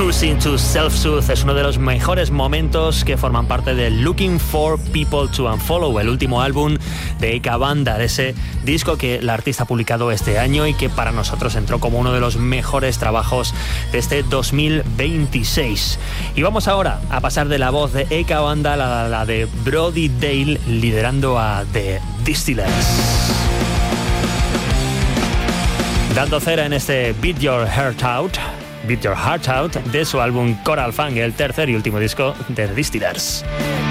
Choosing to Self-Soothe es uno de los mejores momentos que forman parte de Looking for People to Unfollow, el último álbum de Eka Banda, de ese disco que la artista ha publicado este año y que para nosotros entró como uno de los mejores trabajos de este 2026. Y vamos ahora a pasar de la voz de Eka Banda a la de Brody Dalle, liderando a The Distillers. Dando cera en este Beat Your Heart Out de su álbum Coral Funk, el tercer y último disco de The Distillers.